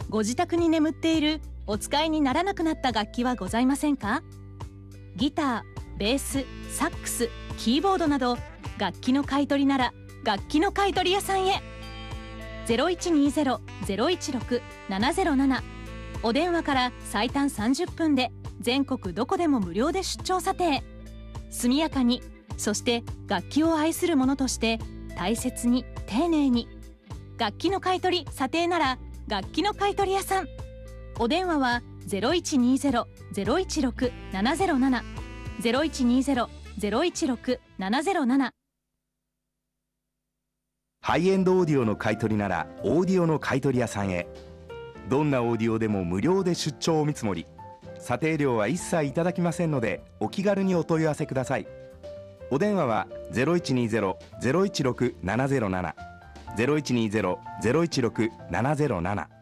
ご自宅に眠っているお使いにならなくなった楽器はございませんか？ギター、ベース、サックス、キーボードなど楽器の買い取りなら楽器の買い取り屋さんへ。0120-016-707、お電話から最短30分で全国どこでも無料で出張査定。速やかに、そして楽器を愛する者として大切に丁寧に。楽器の買い取り査定なら楽器の買い取り屋さん。お電話は0120-016-707、0120-016-707。 ハイエンドオーディオの買い取りならオーディオの買い取り屋さんへ。どんなオーディオでも無料で出張お見積もり、査定料は一切いただきませんのでお気軽にお問い合わせください。お電話は0120-016-707、0120-016-707。